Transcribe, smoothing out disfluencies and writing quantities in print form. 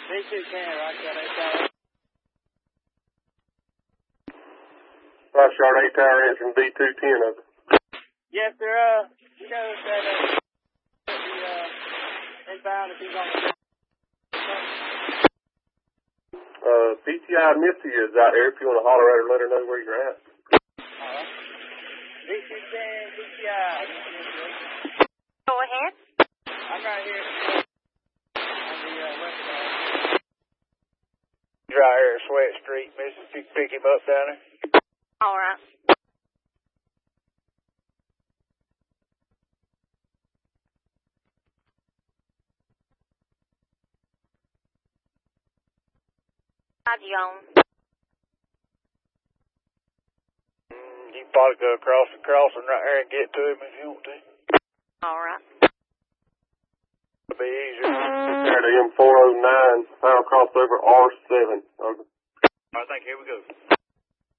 B210, Rockstar 8 Tower. Rockstar 8 Tower answering B210 over. Yes, sir, shows that, inbound if he's on the PTI Misty is out there if you want to holler at her, let her know where you're at. Alright. B210, PTI. Go ahead. I'm right here on the west side. He's right here at Sweat Street, miss. If you can pick him up down there. All right. How'd you on? You can probably go across the crossing right there and get to him if you want to. All right. It'll be easier. There to M409, final crossover R7 over. I think here we go.